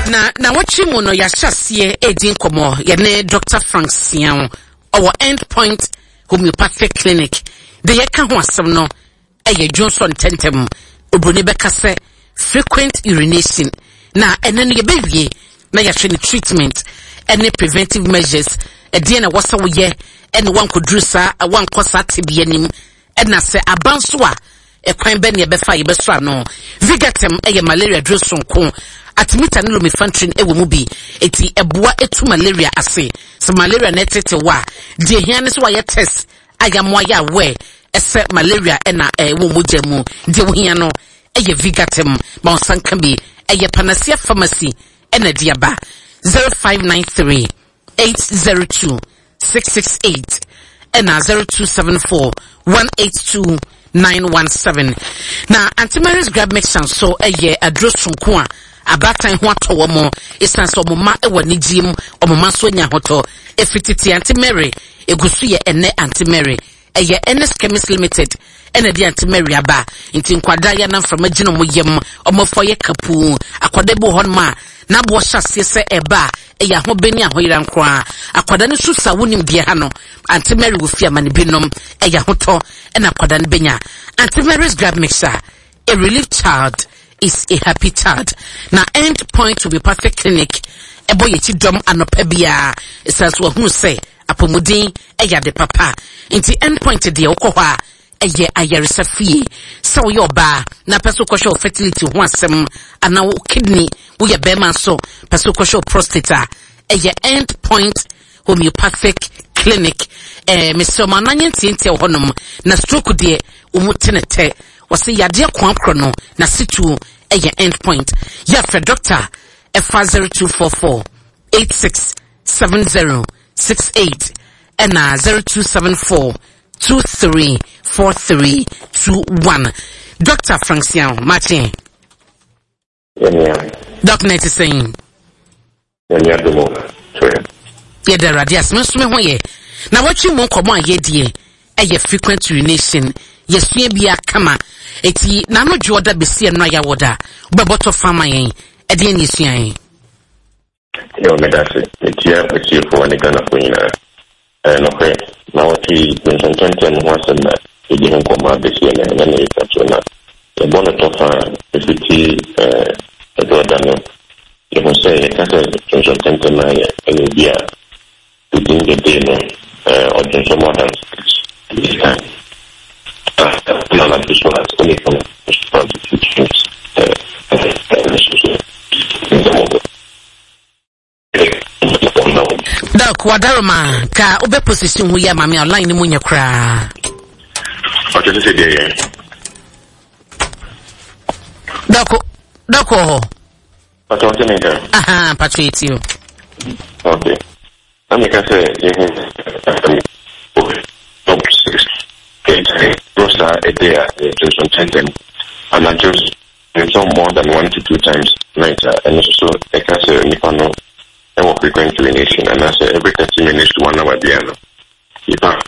na wachi mu no ya hyasie edin komo ye ne Dr. Frank Sian our Endpoint Homeopathic Clinic de ye ka ho asem no eye Johnson tentem obroni beka se frequent urination na ene no ye bewie na ya hwe treatment any preventive measures e na wasa wo ye ene wan kodrusa wan kosa tebie nim ena se abanso a ekwan be ne be fa ye be so ano Vigatem eye malaria drosonko atimita no lumifantrin ewo mu bi eti eboa etu malaria ase so malaria na tete wa de hia ne so wa ye test ayamwa ya we ese malaria ena ewo mu jamu de wo hia no eye Vigatem ma onsanka bi eye Panacea Pharmacy ena diaba 0593 802 668 ena 0274 182 917 na Antimaris grab mixan so eye adrosunko a abatan ho atowo mo isanso moma ewa nigim omoma so nya hoto efititi Antimary egusu ye ene Antimary eye NS Chemist Limited ene di Antimary aba nti nkwada ya na from agino mo yem omofo ye kapu akwada bu hon ma na bo hyase se eba eye ahobeni ahoyira nkwa akwada ne susa wonim bia ha no Antimary wo fia mane binom eye hoto ena akwada ne benya Antimary's grab mixer a relief child is a happy child. Na Endpoint will be perfect clinic. Ebo yeti dom anopa bia. Esas wo hu say apomudin eya de papa. Inti Endpoint de okohwa eye ayaresa fie. So yo ba na peso kwasho fertility ho asem ana wo kidney wo ye bema so peso kwasho prostate eye Endpoint Homeopathic Clinic. Mr. Mananyen tiente honom na stroke de umutenete wasi yade kwankro no na situ eye Endpoint ya for doctor F0244 867068 and 0274 234321 Dr. Frank Sian Martin. Doc Net is saying the radius me ho ye na watchi mo komo aye die eye frequent urination yesua bia kama eti na no dwoda besie no ya woda beboto fama yen ede ni sua yen yo medase etia besie fo ne Ghana ko nyina no kwe na wati consultant ho asema edi ho koma besie na na ne tatona e bono tofa efiti dwoda no e mo say kasa consultant na ya ene bia within the day no or just more than this time Doc wadaroma ka obe position hu ya mami online ni munya kra o je se dey Doc aha patriote you okay I'm going to say a day just on 10 and I just more than 1 to 2 times later and also I can say Nippano and what frequent urination and I say every 30 minutes to 1 hour piano. If I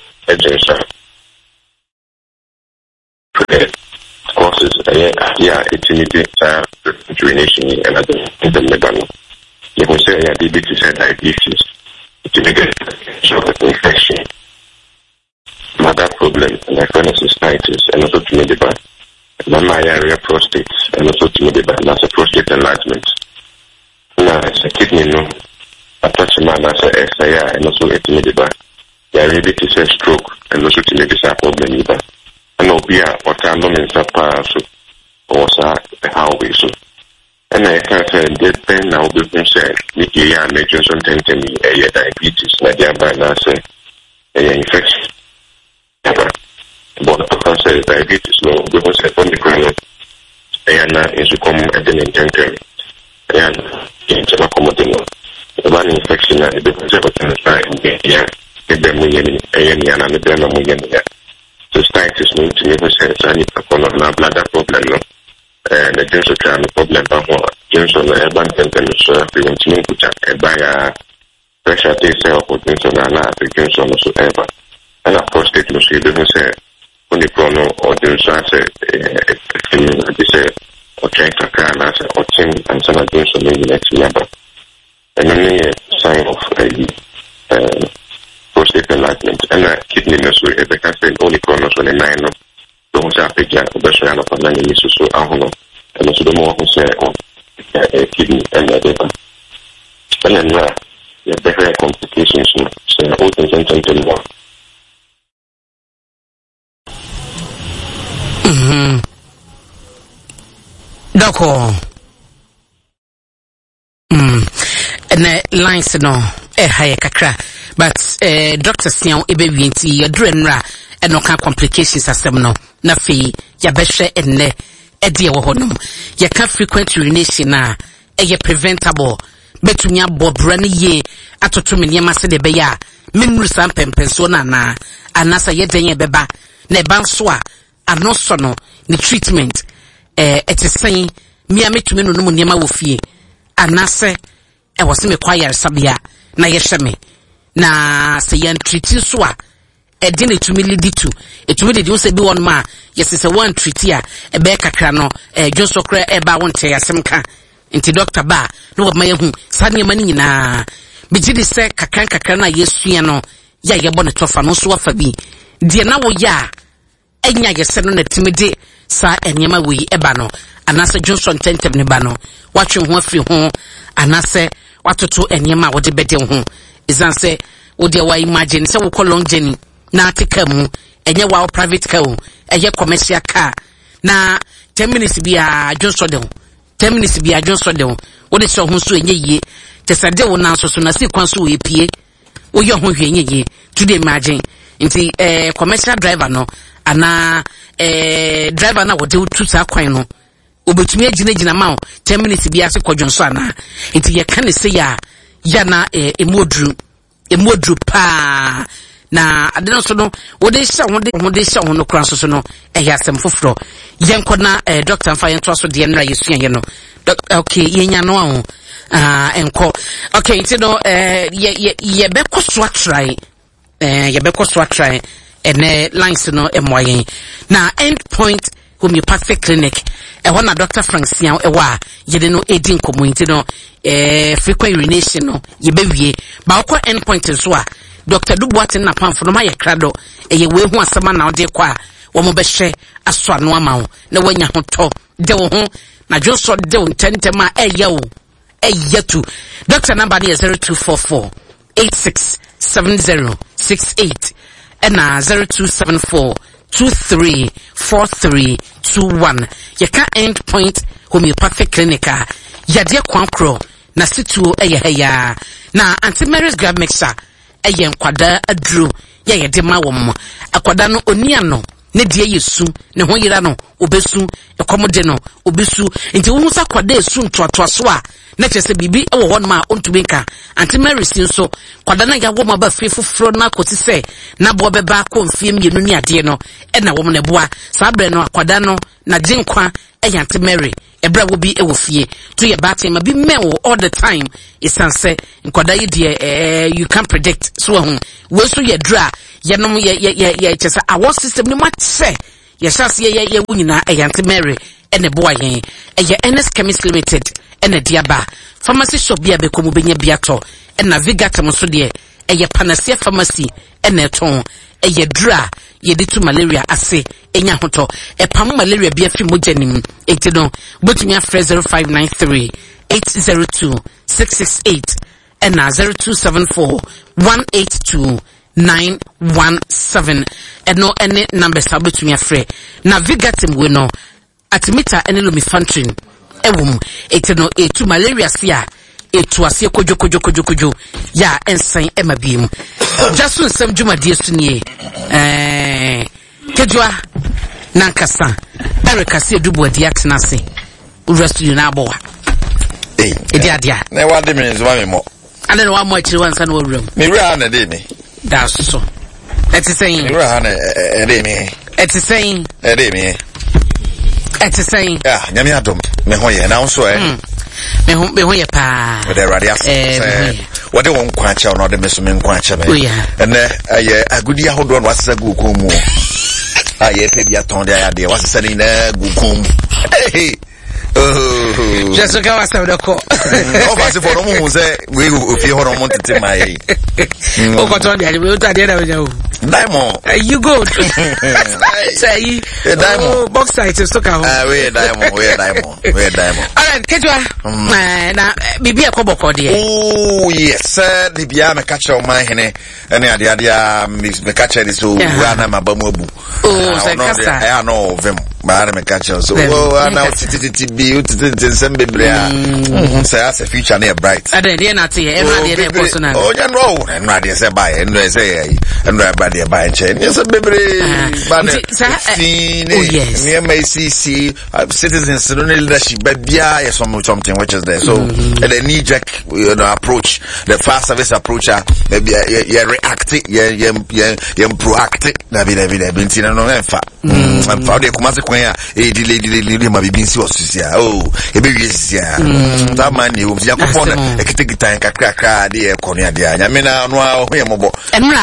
courses it's immediate urination and I don't think the you can say diabetes and diabetes to make it infection. Mother problem, like cystitis, and also to the back. Mama area prostate, and also to the back. That's a prostate enlargement. Now it's a kidney, no. Attachment as a SIA, and also to the back. Diabetes is stroke, and also to the problem either. And obia, what I'm doing is a pass, or how we so. And I can't say that pain now be said, Nikki and Johnson Tentemy, a diabetes, Nadia I say, a infection. But the say diabetes, no, because I found the ground, and is to come at an intention, and into a commodity. One infection, the difference of a time, yeah, the million, and the million. So, cystitis means to me, I need to call on a bladder problem. The Johnson problem, Johnson, Urban Temperature, preventing by a pressure taste of Johnson and Johnson whatsoever. And of course, it was even say, when the chrono or Johnson say, okay, Kakana, or Tim and some of those maybe next year. And then a sign of prostate enlargement. And kidney nursery, if I can say only corners on a 9 of those are big, best round of a 9 years or so. And also the more who say, kidney and the paper. And then, the hair complications, so all things and something more. Doko. And lines no higher kakra. But Dr. Sian ebewinti yadrenra and no complications asem na fi yabeshe enne edi wo honum. Ya ka frequent urination na preventable. Betunya bobrani ye atoto me niam ase de be ya menru san pempenso na anasa ye den ye beba na e ban so a anoso no ni treatment etesen mi ametumi no mu niam wo fie anase e wo se me kwaya sabia na ye hweme na se yan treat so a e de ne tumi liditu etumi de se bi won ma yes se one treat a e be kakra no joso kra e ba won te asem ka inti doctor ba no wa mayehu sane mani nyina bigidi se kakran na yesua no ya yebo ne tofa no so wafa bi de na wo ya enya yese no na timide sa enyema wi eba no anase Johnson tentem ne ba no watwe ho afiri ho anase watoto enyema wo de bede ho izanse wo de wa imagine se wo ko long journey na atika mu enye wa private car o eye commercial car na 10 minutes bia Johnson de 10 minutes bi adwo so de wo de so ho so enye yie te sade wo na so na si kwan so we pie wo ye ho hwe enye yie to dey imagine nti commercial driver no ana driver na wo de tu sa kwan no obetumi agina ma 10 minutes bi ase kwadwo so ana nti ye kan se ya na emodru pa na adeno so no wo de sha ho no kran so no asem foforo yenkona doctor mfa yento so de nra yesua ye no okay yenya no ho enko okay nti no ye be koso atrai ene lines no emoyen na Endpoint Homeopathic Clinic na Dr. Frank Sian wa yede no edin komo nti no frequent urination no ye bewie ba kwa Endpoint so a Dr. Dubuate na pamfo no ma ye krado ye we hu asema na ode kwa wo mo be hye aso ano ama wo na wanya hoto de wo ho na joso de ntentema eyatu Dr. number is 0244 867068 and 0274 234321 yeka Endpoint Homeopathic Clinic yade kwankro na situ eyeheya na Auntie Mary's Grab Mixer nkwada adru ye de ma wom akwada no onia no ne de yesu ne ho yira no obesu ekomode no obesu nti wo husa kwada esu ntoato so a na chese bibi wo hon ma ontumi nka Auntie Mary sin so kwada na ya wo ma ba fefufro na koti se na bo beba ko mfie mienu ni ade no na wo ne boa sa bre no akwada no na jinkwa Auntie Mary ebra wo bi ewo fie to ye baate ma bi mewo all the time isanse nkwada yi de you can predict so ho we so ye dra ye nom ye chesa our system ni matse ye shase ye wunyina Auntie Mary ene boa yen ye NS Chemist Limited ene diaba pharmacy shop bia be komu benya biato ena Vigatam so de ye Panacea Pharmacy ene ton ye dra ye de to malaria ase enya hoto pam malaria bia fi mojanim enti no botumi afre 0593 802 668 and 0274 182 917 and no any number sabotumi afre na Vigatam we no atimita ene Lumefantrine ewum enti no etu malaria sia etu ase kojo ya ensan emabiem jasu nsem dwumadie sunie kejua nankasa Eric ase dubuadi atenase ura studio na abowa adia na wa de me zuma me mo ade no wa mo akiri wansa na wura me wura na de me that's so let's say me wura na de me it's saying de me it's saying nyame adom me ho ye na so me ho ye pa de radio what they won't quench or not the measurement quench and agudi ahodo no asesa gu komu aye pe bia ton de ade was selling na gu komu Oh. Just go as the call. Over for the moon say we if you hold on to my. Oh, got on the will tell you. Diamond. You go. Say Diamond box site is stuck out. We're Diamond. All right, Kedwa. Na bibi akobo kodi. Oh yes, sir. The biya catch on my hene. And the me catch it so rana mabamobu. Oh, say kasa. I know them. But me catch so now titi be some bebrea. Say as a future near bright. Ade dey na tie e ma dey na personal. Oh, you know, and na dey say buy and say and buy buy chain. Yes, bebre. But yes. Near my CC citizens leadership bebia is something which is there. So the knee jack approach, the fast service approach, maybe you react, you proactive. David Bentina no enfa. I'm found the Kumasi Quaya, a delay, my BC was here. Oh, a baby is here. That man, you was Yakupon, a kitty time, cracker, dear Konya, dear. Yamina, no, Yamobo.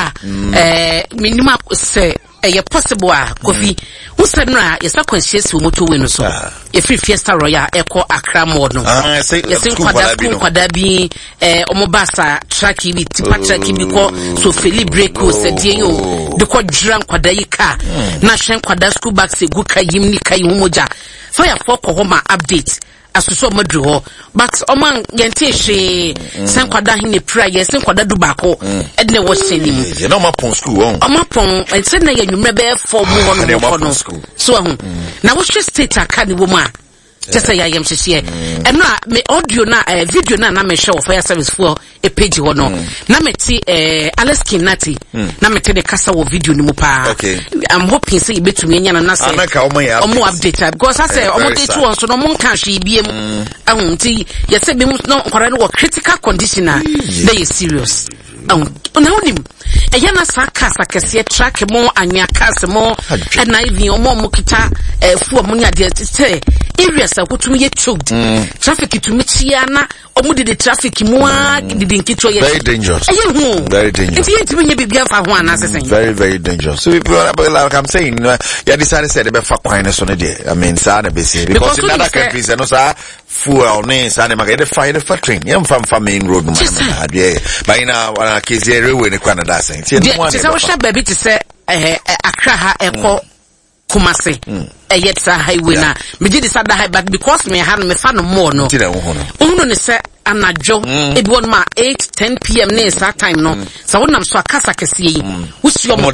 Emra, minima say. A possible coffee. Who said na is a conscious who moto win so. If Fiesta Royal Echo Accra Modern. I say, yes, Quadabi, Omobasa, Traki, Tipatraki, because so Philip Breco said, the quad drunk Quadaika, Nashan Quadasku Baxi, Guka Yimnika Yumoja, Fire for Homa update. Asuso madro but oman yente she san kwada hine prayer san kwada dubako edne wo seni you know my pon school on omapon ense na yanwumre be for mu no so ahu na wo state aka ni wo ma just say I am here and na me audio na video na me share fire service for a page ho no na me ti Alex Kinati na me te de kasa wo video ni mu pa I'm hoping say betumi anya na say omo update because I say omo dey to so no mo kan hwe biem ahun ti ye say be mu no kwara no critical condition na dey serious na onim eyana sakasa kese track mo anya kase mo na even omo kita fu omo nya de say areas akutumi ye choked traffic itumi chia na omo de traffic mo a de nkitro ye very dangerous very dangerous itimi nye bibia fa ho ana sesen very dangerous so people like I'm saying you decided say they fa kwan so no dey I mean say na be say because in other countries no say fuel ne say na make the train yam from main road no man but in our case railway ne kwana da say say we sha baby to say Accra ha eko Kumasi yet highway na me did sada high but because me had me fan more no unu ne say anajo e bi won ma 8-10 PM ne sa time no so wonam so akasa kese yi usi omo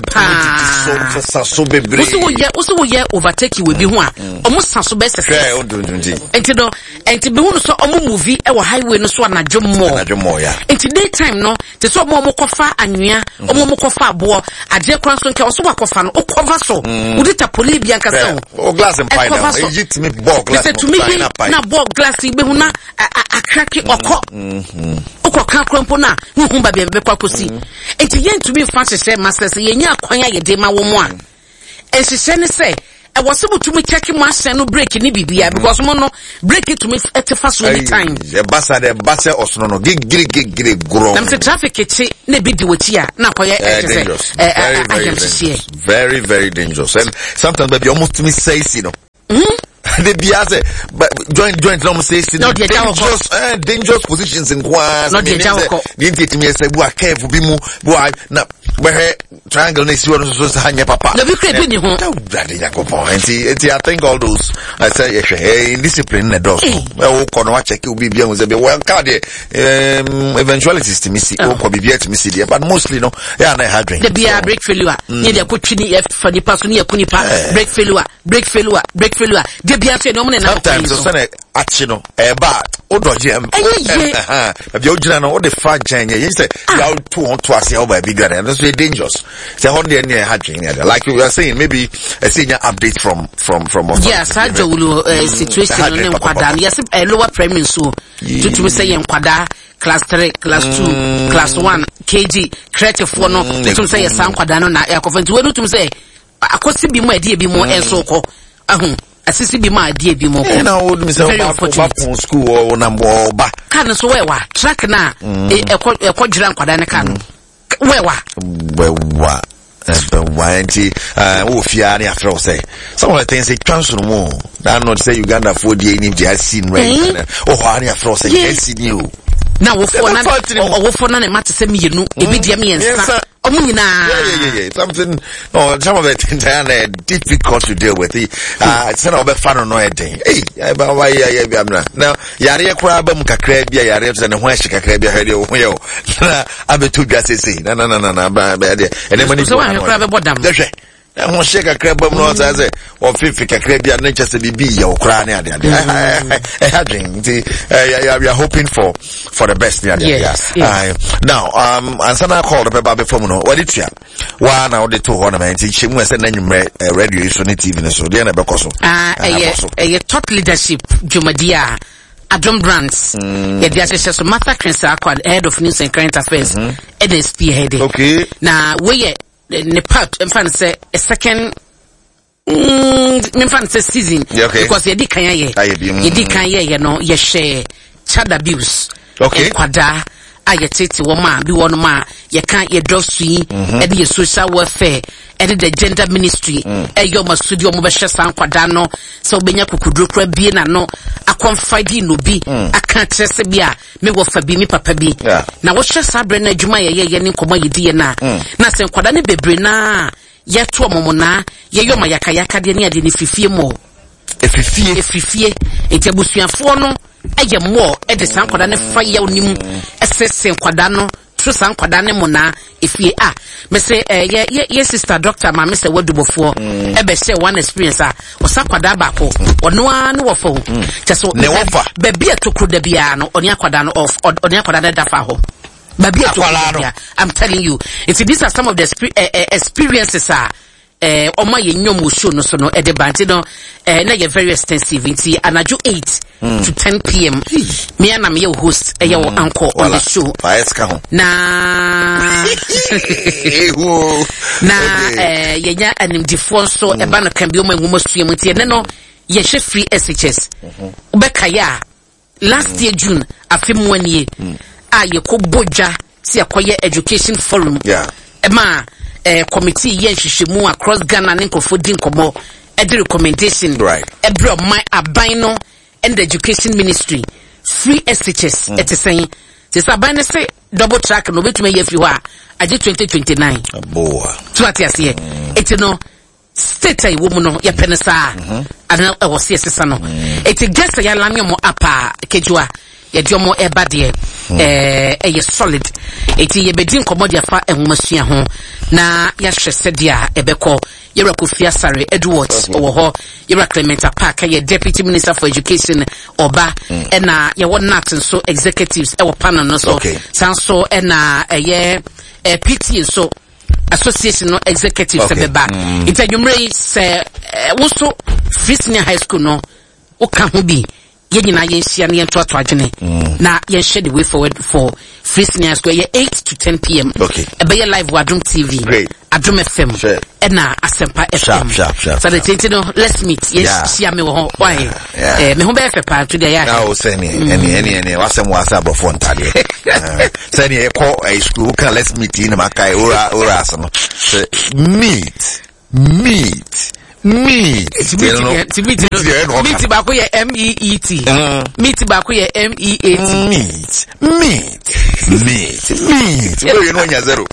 pa so bebre usi wo ye overtake we bi ho a omo saso be sese enti bi hu so omo movie e wo highway no so anajo more ya enti daytime no te so omo kofa anwea omo kofa abo ade kran so nke so kofa no cover so udita poli bi anka so o glass and pine now egypt me ball glass na ball glass be hu na akraki okọ kan krompo na hu ba be kwa kosi enti yentumi fa hyehyɛ masters yenya akwanya ye de ma wo mo a ehyehyɛ ne sɛ I was able to check my no break ni bibia because mo no break it to me at the first one time the basa osno no gig gro nam say traffic echi na bi di woti a na koye very dangerous and sometimes baby almost me say you know the biase but joint no say dangerous positions in kwans not the jawko didn't me say bua careful bi mu bua na where triangle next one so hanya papa the be create ni ho daddy yakopo enti I think all those I say in discipline na dos we ko no check obi bia mo say be well card eventualities to me see ko bibia to me see there but mostly no yeah na hard drink the bia break failure ni dey kotwi ni for the person ni yakunipa break failure the bia say no mo na sometimes so say achi no ba o doje bia o gina no o de fa jan ye say ya to ase o ba bigger and that's very dangerous say how dey near hard drink like you are saying maybe a senior update from yes ajowulu situation no nkwada yes lower primary so to say nkwada class 3 class 2 class 1 kg creative for no to say yes nkwada no na yakofenti we no to say akosi bi mo ade bi mo enso ko ahun asisi bi ma ade bi mo ko na old me say ba school or number ba kan so we wa track na ekọ dwira nkwada ne kan we wa Wanti Fiani after all say. Some of the things they transfer more. I not say Uganda 4 days in the seen right. Oh, Hani after all say yes in you. Now for none matter say me no ebidia me ensa yeah something no some of the things are difficult to deal with it's not about fun no thing now yare kura ba mu kakra bia yare se ne ho ahye kakra bia hade ho ye na abetu dwa sese na ba de ene mani so wa kura be bodam ho shake kakra ba mu no say o fifi kakra bia na chese bibi ye okra ne ade we are hoping for the best yes. Now ansana call the baby from no what it ya wa na the two hona man ti shemu say na nwumre radio so ne TV ne so de na be koso top leadership Jumadia Adom Brands ye dia so Martha Krensa acquired head of news and current affairs NSP head okay na we ne part in fact say a second season because ye di kan ye no ye share child abuse okay kwada ayetete wo ma bi wono ma ye kan ye drug sui e de social welfare e de the gender ministry e yo ma studio mo be hye san kwada no so obenya kukudro kra bie na no akonfide no bi aka trese bia me wo fa bi mi papa bi na wo hye sabre na adwuma ye ne nkomo ye die na se kwada ne bebre na ye to momona ye yo ma yakayaka de ne ade ne fifie mo efifie etiabusuafo no eye mo e de san kwada ne fa ye onim esese kwada no tru san kwada ne mo na efie me say ye sister doctor ma me say wadubofo e be say one experience o sa kwada ba ko ono an wo fo so ne wofa be bia tokro da bia no oni akwada no off oni akwada da dafa ho babia tokro. I'm telling you, these are some of the experiences Oma ye nyom show no so no e de banti no na ye very extensive nti anajo 8 to 10 p.m. me and am your host your anchor on the show na ye nya animdifo so e ba no kan bi o ma nwoma sua mu tie ne no ye hwe free SHS ubeka ya last year June afem wanie ye ko boja si akoye education forum ma committee yen hwehwemu across Ghana and nkofo din komo the recommendation every of my abino and the education ministry free SHS it is saying this abino say double track no betuma ye fi ho a age 2029 boy so what you say it no state ai wo mu no ye penesa ana e wo se sesa no it gets ya lamyo apa kejua ye diomo eba de ye solid eti ye bedin komodia fa enwomasua ho na ya hwese de a ebekọ yera Kofi Asare Edwards owo ho yera Clement Park ye deputy minister for education oba na ye won nat so executives e wo panel no so sanso na ye PT so association no executives beba itadwumre se wo so Free Senior High School no o ka ho bi ye nyina ye hia na ye to adwene na ye share the way forward for Free Senior School ye 8 to 10 p.m. e be live Adom TV Adom FM na Asempa FM sharp. So the thing no let's meet yes share me ho why me ho be fa to the ya now say any wasem wasa before ntade say any call a school can let's meet in makai ora asano meet meet ba ko ye MEET meet ba ko ye MEAT meet you know nya zero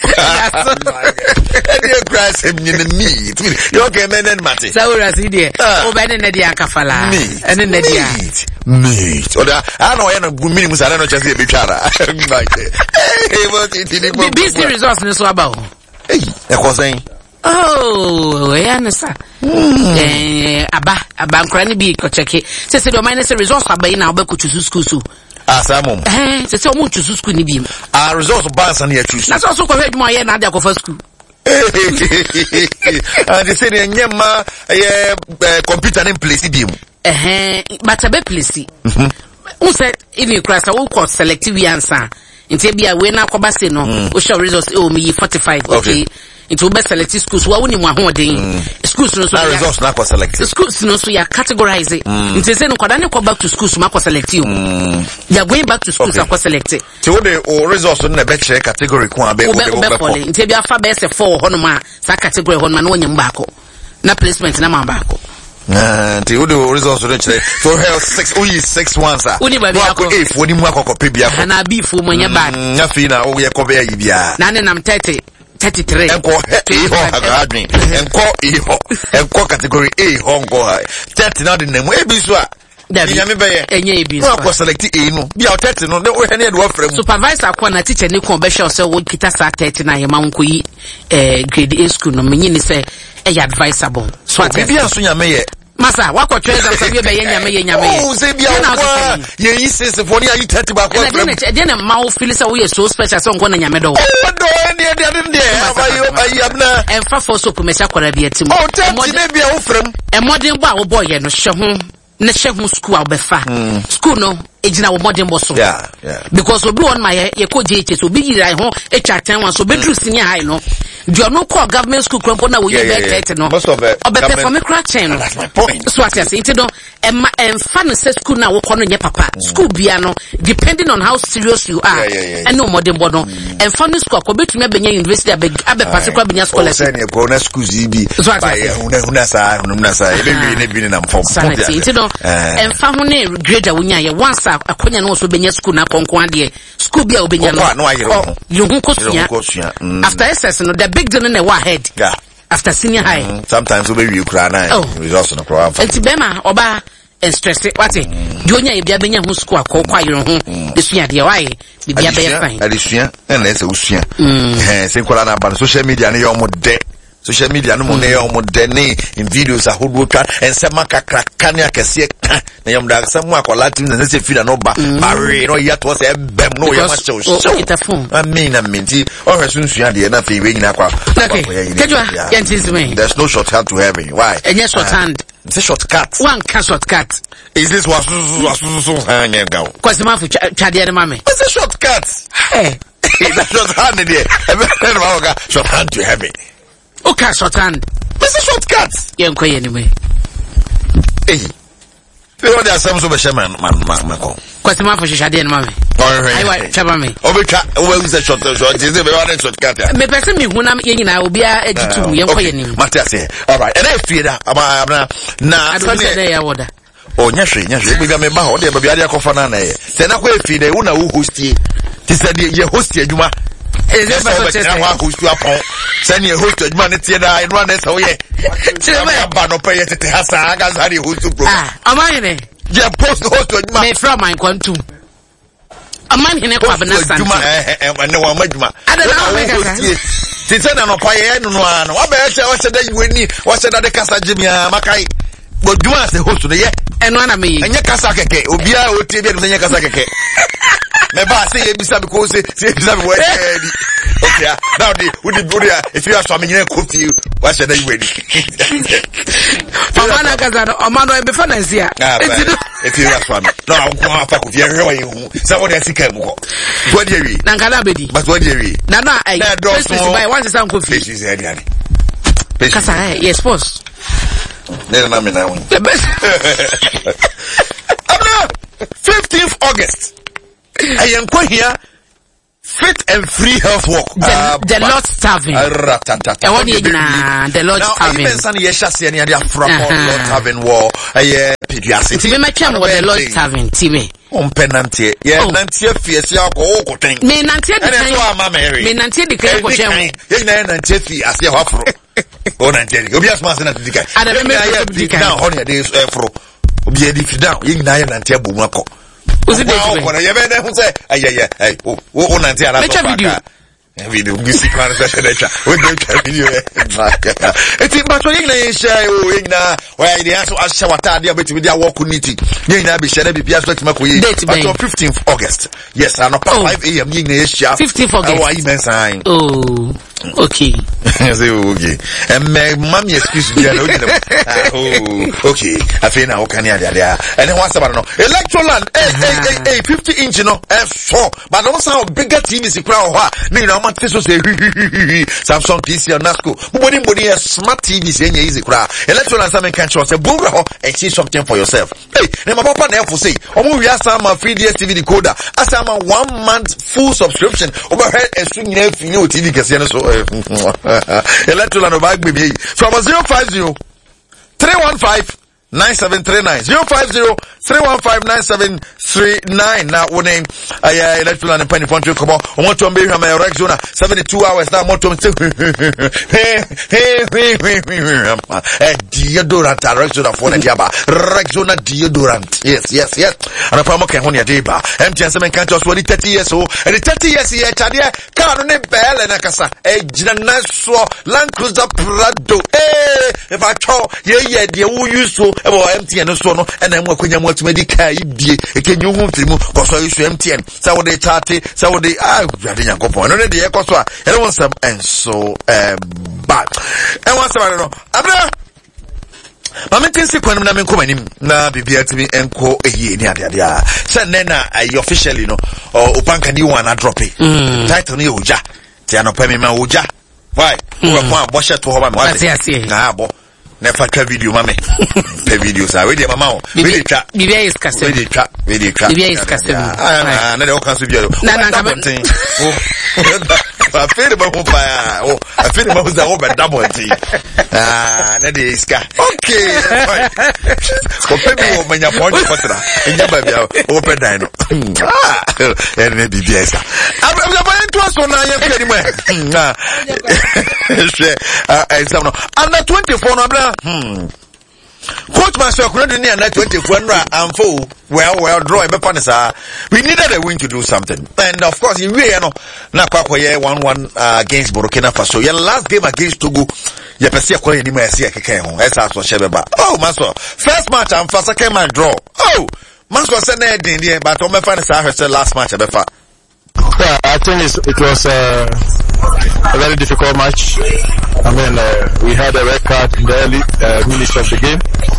you grass him in meet you okay men and mate so ora si de o ba ne na dia kafala ene na dia meet oda ana o ya na gumini musala no chese be twara BC results ne so aba o e ko sen oh yanisa aba nkrani bi ko cheke se do minus results abai na oba ko chusu school so asamom se o mu chusu school ni bi results bansa na ya chusu na so ko hwedmo aye na ada ko fa school and they say nyema computer in place bi mu but abe place who said in your class I will call selective answer nti bia we na akoba se no o show results o mi 45 okay into be select schools wa woni mu ahoden schools no so na results na ko select schools no so ya categorize into say no kwada ne ko back to schools ma ko select you ya going back to schools ko select so the results no be check category ko abe into be afa be se 4 hono ma sa category hono ma no nyem baako na placement na ma baako the results don't say for health 6 we 6 once ah if woni mu akoko pe bia ko na beef mo nya bad na fi na o ye ko be yi bia na ne nam 33 enko agadwen enko category A hongo 30 na de nemu e bi so a nyame be ye enye e bi so ko select A no bia 30 no we he na do afrem supervisor ko na teacher ne ko be show say wo kita sa 30 na ye ma nko yi grade A school no menyi ni say e advisable so at bia so nyame ye masa wako treasure sabi be ye nyame oh say bia ye yi sese for ya yi 30 ba ko afrem e na ma wo feel say we so special so nko na nyame do do de ayi abna en fa for so kumesha kwara bia tim oh 30 na bia wo frem e modern bo a wo boy ye no hwe ho school a obefa school no ejina wo modern bo so yeah because obi on my ye ko JH so bi yira ho etwa tan wan so bedru senior high no do no call government school krompo na wo ye be 30 no obepe for me cra chain no that's my point so at say it no em fa no say school na wo ko no nye papa school bia no depending on how serious you are and no modern bo no em fa no school ko betumi abenya university abe particular benya scholarship ne ko na schools bi by huna sa e bi na mfom it no em fa ho ne grade wo nya ye once akonya no so benya school na konkon ade school bia obenya no you hu kosua after SS no the big deal in the head after senior high sometimes we be cry na results no cry enti bema oba stress what do onya e bia benya hu school akokwa yero hu esua de why bia be fine adesua na ese usua se nkola na ban social media ne yo mo de social media no mo ne yo mo de ne in videos ahodo twa ensema kakra kan akese ka na yom da samu akola tim na se fi na no ba bare no ya to se bem no ya ma show amenti o resun sua de na fe we nyina kwa kejwa yantisme there's no shortcut to heaven why enye shorthand it's a shortcut one can shortcut is this was hanya go kwasima fu twade de mame it's a shortcut hey that's shorthand there shorthand to heaven okay shorthand it's a shortcut yenko anyway People there some so be shaman man ko. Kwasima for shade na mame. Aiwa chaba me. Obetwa we use short is be one shortcut. Me person me hunam ye nyina obi a agitu yenko yenim. Matiase. All right. And if you da na Sunday ya woda. Oh nyahwe bia me ba ho de bia de akofa na ye. Se na kwa efi de wo na wo hostie. Ti se de ye hostie adwuma. Eze ba so chese wa hostie apon. Se ne hostie adwuma ne tie da eno na se wo ye. Chebe ba no pe ye tete hasa aga zari hostie program. Amane je post hostie adwuma. Me from my kwantu. Amane ne kwa bana sante. Ne wa madwuma. Adana me kaka. Ti se na no pa ye no ano. Wa ba ye se wo se da yiweni, wo se da de kasa jimia makai. Goduma se host no ye eno na me yi enye kasa keke obia o tie bia no enye kasa keke me ba say e bisa because say e bisa we di okay now the if you are so many coffee what should I ready Amana kasa no amano e be finance ya if you are so no go afa coffee e rewa hu say what dey sika mu ko what dey wi na ngala bedi but what dey wi na ai buy one say coffee is head yani kasa yes boss na me na won 15th August I am going here fit and free health walk the Lord starving the Lord starving now even yes say near the Lord starving war pediatric me matcham with the Lord starving time penantie nantie fiesi akọ okoten me nantie de kan me nantie de kan ko chen ye na nantie fi ase hafro o nantie obi asma se na tidika ada me tidika now on here dey fro obi e di fi down ye na ye nantie bomu akọ Uzi de tibe. Ko na ye be na hu say ay o nantie ala so video video music man se de cha o de video eti ba so ye na ye share o ye na wa ye aso ahye watade abetimi dia work unity ye na be share bibia so timako ye but on 15th August yes and 5 AM ye na ye share 15th August oh I mean sign Okay. Say okay. Mommy excuse me. Okay. I feel now can you there? And then what's about no Electroland 50 inch no so but no sound bigger TV is crowd no man say Samsung PC or Nasco body smart TV say easy crowd Electroland some can show say boom and see something for yourself. Hey, my papa na for say omo we asama free DSTV decoder asama 1 month full subscription overhead and swing you TV kase no so Electroland bag baby from 050 315 9739 050-315-9739 now one name Electroland and Penny Poncho come on want to be my Rexona 72 hours now want to deodorant Rexona for the Rexona deodorant yes and if I'm okay on your day bar MTN 7 can't just 30 years old and the 30 years here Chadia car on a bell and a casa a Janaso Land Cruiser Prado if I told yeah who used to MTN so no and then when you want to medical die can you move to cause you MTN so they chatty so they you go for no dey cause and want some and so bad and what's about no abra mama tinsi kwanum na menko manim na bibia timi enko ehie ni ade say na officially no opanka ni one drop it title ni oja ti anopa me ma oja why we kwa boshe to ho ba ma na abo never try video mama the videos are we dey mama o we dey try bibia is custom we dey try bibia is custom na dey o kan so bia na I feel about I feel about the over double thing. Na dey iska okay ko pebi o manya point potra enya ba bia open dino ene bibia iska abia ba nto so na ya pedi mo no under 24 no abia Coach Master couldn't near 24 and full. Well, draw a bepanisa. We needed a win to do something. And of course, in Rio, na 1-1 against Burkina Faso. Your last game against Togo, you perceive calling him as Shebeba. Oh, Master. First match, I'm first second man draw. Oh, Master said, but on my final last match, Yeah, I think it was a very difficult match. I mean, we had a red card in the early minutes of the game,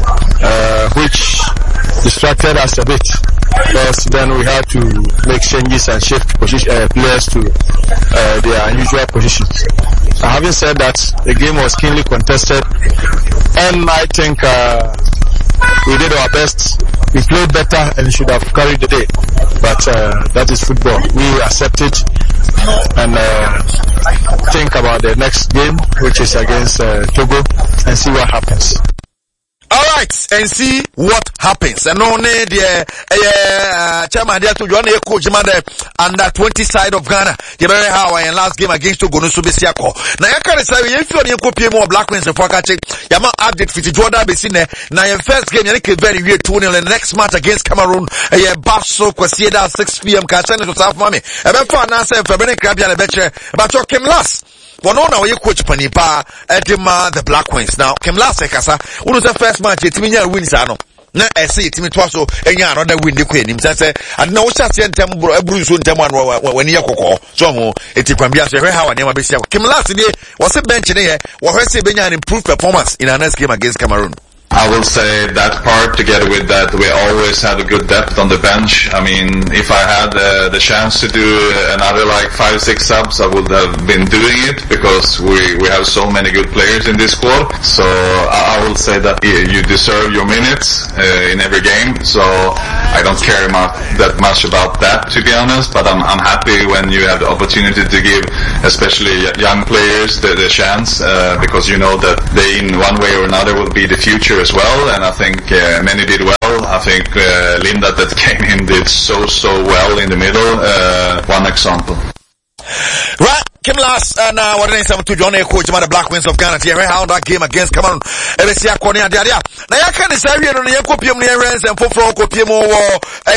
which distracted us a bit. Because then we had to make changes and shift players to their unusual positions. Having said that, the game was keenly contested, and I think we did our best. We played better and should have carried the day. But that is football. We accept it and think about the next game, which is against Togo, and see what happens. Alright, and see what happens. And only the chairman there to join the coach under 20 side of Ghana. The very how and last game against Togo no Subisiako. Now you can say if you are copy more Black Queens and Fakachi, Yama update for Jordan Besine. Now your first game you very weird 2-0 and the next match against Cameroon. Basso Kwasieda 6 p.m. Kasane to South Mami. About for answer for Benin Krabia Beche about your Kim last. Well, no, now you coach Panipa, Edema, the Black Queens. Now, Kim last Kasa, who was the first match, it's me wins, I know. Na say it me twaso enya another win the queen him say and no chance ntem Bruce ntem when ye kokko so mo etikwambia so how an ma besia Kim last day was a bench there we say benya an improved performance in our next game against Cameroon. I will say that part together with that we always had a good depth on the bench. I mean, if I had the chance to do another like 5-6 subs, I would have been doing it because we have so many good players in this squad. So I will say that you deserve your minutes in every game. So I don't care that much about that, to be honest, but I'm happy when you have the opportunity to give especially young players the chance because you know that they in one way or another will be the future as well, and I think many did well. I think Linda that came in did so well in the middle. One example. Right, Kim last and what is some to John coach the Black Queens of Ghana here how that game against Cameroon. Ebesia Konya dia. Na ya kan say we no ya kopiem ne Rens and foforo kopiem wo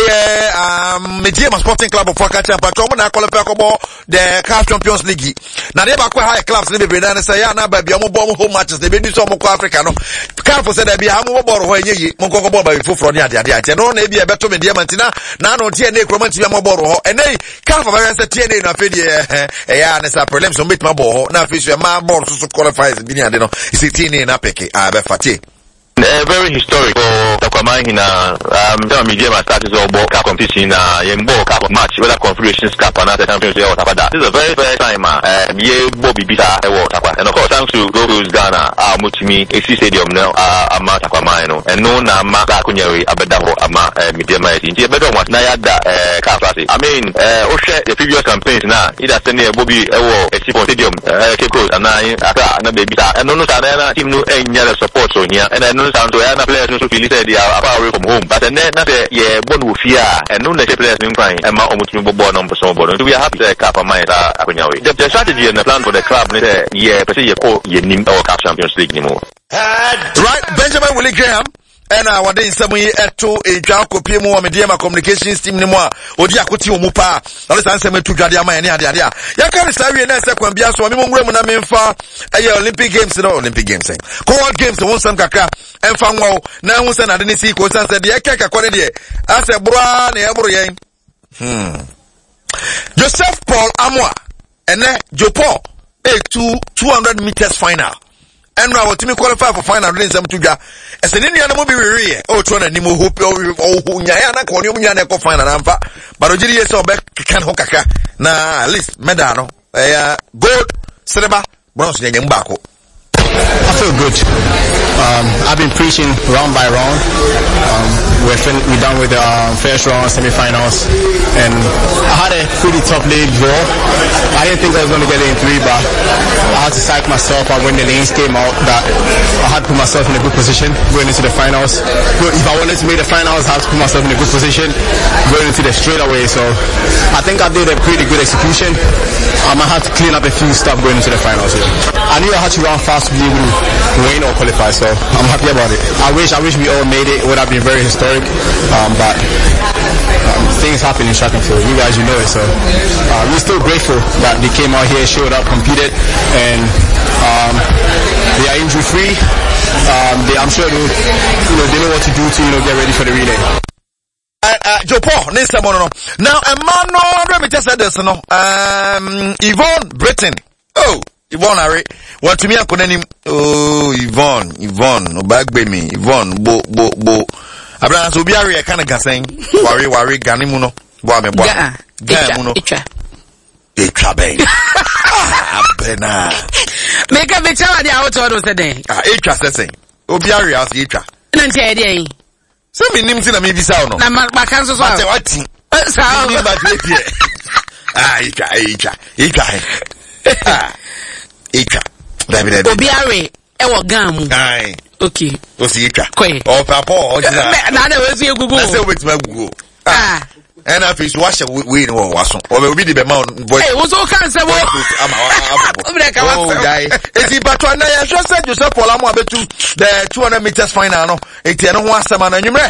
Mediama Sporting Club of Fakacha but come na qualify ko the CAF Champions League. Na dey ba kwa high clubs ne be na say ya na ba bia mo bom home matches they be do so mo ko Africa no. CAF say that bia mo boro ho enyi mo ko ball ba foforo ne ade no na e bia beto Mediama ntina na no tie na ekromanti bia mo boro ho. Enei CAF ba say tie na fe die ya na a prelims on bit my ball. Now fish your man ball so qualifies in the no. Is it in a peke? Fati. Very historic for Takwamai in medium status or ball cup competition in ball cup match whether Confederations Cup and other champions or that. This is a very first time Bobby Bisa and of course thanks to Gogo's Ghana Mutimi AC Stadium now Ama Takwamai and no Nama Kunyari Abedaho Ama medium in the better one Nayada Cup. I mean the previous campaigns now either sending a Bobby a Stadium Cape Coast and I baby and no team no any other support so here and I know sound to other players who feel they are far away from home. But then not a bond with fear and no players in crying and my almost born on so we are happy to cap of my the strategy and the plan for the club per se our Cup Champions League anymore. Right, Benjamin Willie Graham. And I want in some way to a Janko Pimo Media Communications team anymore. Odia Kuti Mupa. Let's answer me to Jadiama and Yadia. Yakan Sari and Second Bias, one more woman I mean for a Olympic Games, no Olympic Games. Co-op games, the one some kaka, and Fango. Now, once I didn't see, because I said, the Akaka quality. I said, Bran, Joseph Paul Amwa, and then Jopo, a 200 meters final. And now what me qualify for final race some tuga. As an Indian movie we oh trying to nimo hope oh nyana ko nyana ko final amfa. But ojiri so back can hokaka. Na at least medal gold, silver, bronze nyembako. I feel good. I've been preaching round by round. We're done with the first round, semi-finals, and I had a pretty tough league draw. I didn't think I was going to get it in 3, but I had to psych myself up when the lanes came out that I had to put myself in a good position going into the finals. But if I wanted to make the finals, I had to put myself in a good position going into the straightaway. So I think I did a pretty good execution. I might have to clean up a few stuff going into the finals. I knew I had to run fast to be able to win or qualify, so I'm happy about it. I wish we all made it. It would have been very historic, but things happen in track and field. You guys, you know it, so we're still grateful that they came out here, showed up, competed, and they are injury free. I'm sure they know what to do to get ready for the relay. Jopo, now Emmanuel, let me just say this, Yvonne Britain. Oh, Yvonne, Harry, what to me, I couldn't. Oh, Yvonne, Obagbe me, Yvonne, bo. Abraham, so be a kind of saying, worry, Ganimuno, Boame, Gamuno, Echa Ben. Bena. Make a bit of the outdoors today. Echa saying, Obiari as Echa. And some names in a maybe sound. My council, what? Echa. Obiari, Ewa Gamu. Aye. Okay. Echa. Quay. Oh, Papa, or another was your Google. Let's say with my Google. And I fish wash a win or was or will be the amount voice. Hey, what's all kinds of guy. Is he but one I just said yourself for the 200 meters final. It's no one seven and you may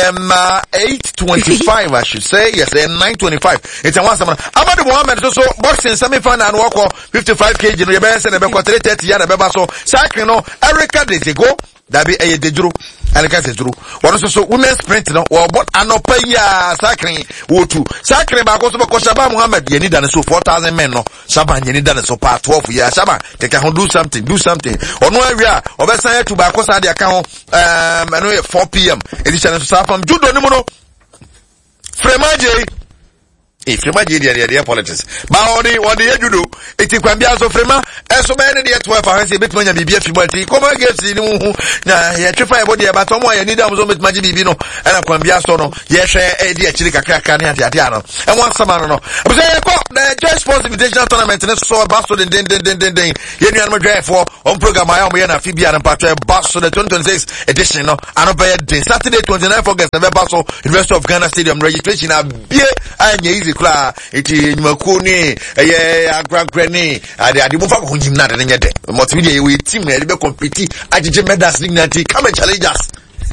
8:25 I should say, yes, and 9:25. It's a one seven. About the Muhammad so boxing semi final and walk 55 kg in best and about 30 years so cycling no Erica days ago. That be a dejuru and a true. What also so women's sprint no or what anopaya cycling wotu cycling back also because Shaba Muhammad you need than so 4,000 men no Shaba you need than so part 12 years Shaba they can do something or no area or best say to back also the account 4 p.m. edition of from judo no no Fremaje if Frema the politics. But what the judo, it is can be also Frema, and so many the 12 hours a bit when you be a few come against you yeah, try body about someone you need them so much magic bino, and I can be a sono, yes, a dear chilica can at Yatiano, and one summer no. But the Jazz Sports Invitational Tournament and so Boston and then, Union Madrid for on program Miami and Phoebe and Patrick Boston the 2026 edition, no, and Saturday 29th August, the Basel University of Ghana Stadium registration a beer and easy. Iti Makuni, Agrani, the move up on him not in your day. Multimedia, we team, we compete, I did medals dignity, come and challenge us.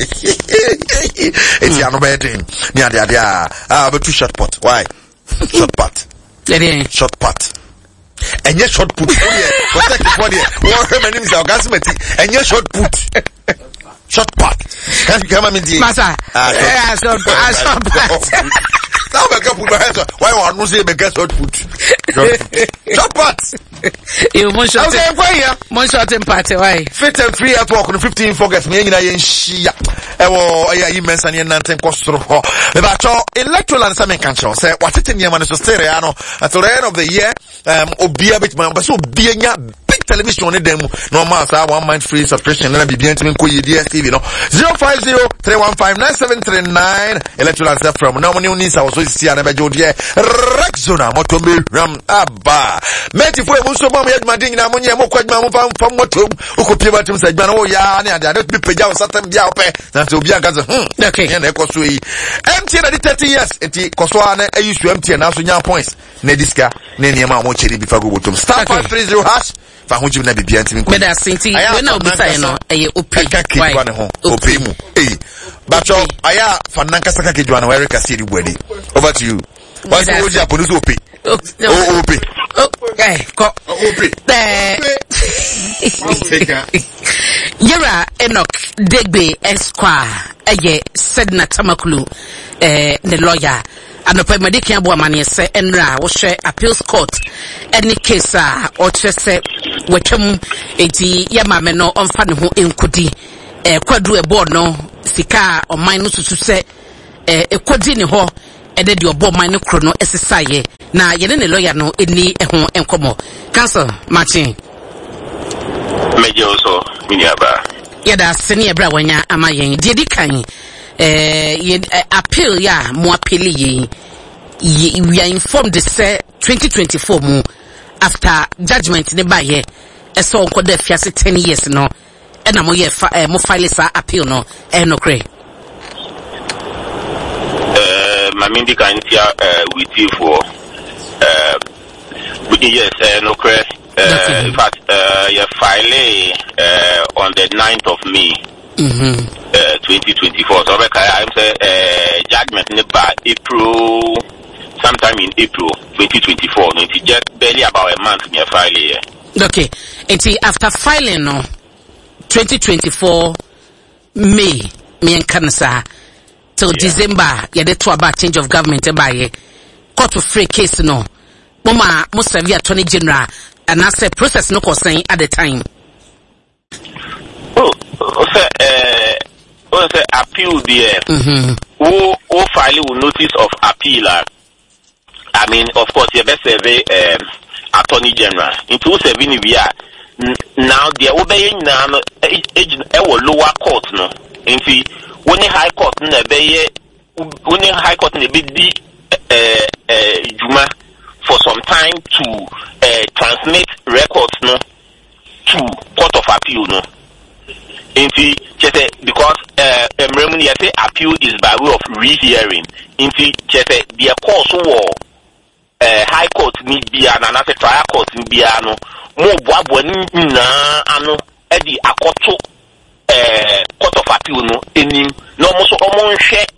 It's your betting. Yeah, but 2 shot pot. Why? Shot pot. Shot pot. And yes, shot put. What's that for you? What her name is Orgasmity, and yes, shot put. Shot pot. Can you come and Massa? Shot pot. Now I can put my hands on. Why one say make us short put? Jackpot. You want to okay, why here? Monshot party, why? Fit and free at work on 15 August. Me and I in Shia. Immense and Nanten Costro. About electoral and some council say what it in Yaman is stereo until the end of the year. Obia bit man, but so being big television on them. No matter 1 month free subscription. And be being to me, DSTV, 050-315-9739. Electoral answer from no one news. I was with Siana Bajodia. Rexona, Motombi, Ram, Abba. Meti for Muso Mom, yet my ding, Namonia, Mokwajma, from Motum, who could give him said, oh, yeah, and I don't be paid out Satam Diape. That's to be a gas. Okay, and Echo Sui. Empty at 30 years, and Koswana, I used to empty and now so young points. Nediska, Neniama, Mochedi before go to start 530 hash. Would you never be answering? But that's Sinti, when I'll be saying, a Opimu. But I am Fananka Sakaki Joan, Erica City wedding. Over to you. What's the word Japanese Opi? Opi. Yera Enoch Degbe Esquire, Sedna Tamakulu, the lawyer. And the Medican woman say Enra was share appeals court any case or say whichum eti yamameno on fan who in kudi quadru a board no sika or minus to say a quadini ho and then your board minor chrono SSI na yene lawyer no any ehon enkomo council Martin Major also Miniaba Yada senior bra wanya amayen didi kan appeal ya mo appeal we are informed say 2024 mu after judgment ne ba ye so nko da fiase 10 years no e na mo ye mo file sa appeal no no kre mamindi kan tia with you for yes no kre in fact you file on the 9th of May 2024. So I'm say judgment by April, sometime in April 2024. It's just barely about a month near filing. Okay, and after filing no 2024 May me and Kanasa till December yeah the two about change of government by court of free case no. Mama most severe attorney general and I say process no concern at the time. Appeal there. Who file will notice of appeal. I mean, of course, you best survey attorney general. In 2007 we are now they are obeying now lower court no. In see when high court na be when high court na be di juma for some time to transmit records no to court of appeal no. Inti chese because remember you say appeal is by way of rehearing. Inti chese the course war high court ni bia na na trial court ni bia no mo boabo ni na ano e di akoto court of appeal no enim no mo so omo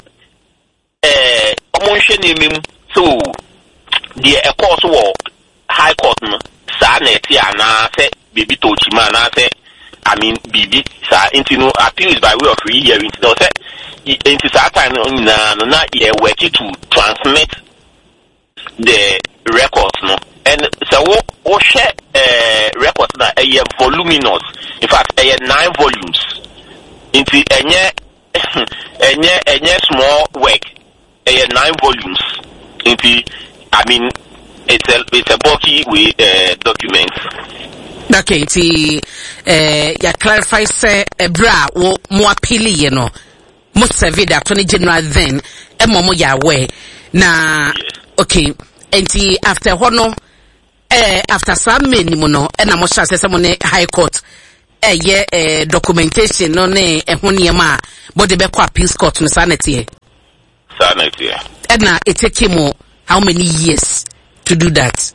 nhwe na emem so the course war high court no sa na eti ana say baby tochima na say I mean, BB, sir, into no appeal is by way of rehearing. No, sir, into that time, no, work to transmit the records, no, and so we share records that are voluminous. In fact, 9 volumes. Into any small work, 9 volumes. Into, I mean, it's a bulky with documents. Okay, ya clarify say bra wo mo appeal ye no mo serve the attorney general then mo ya we na okay enti after hono after some many mo no na mo sha say mo ne high court ye documentation no ne ho ne ma but the be kwa appeals court no sanity and na it take him how many years to do that?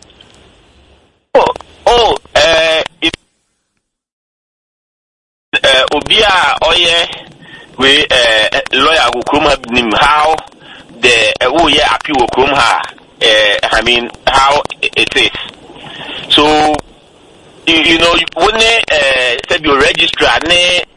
Obia oye we lawyer who come him how the appeal come ha I mean how it is. So you know when said your registrar ne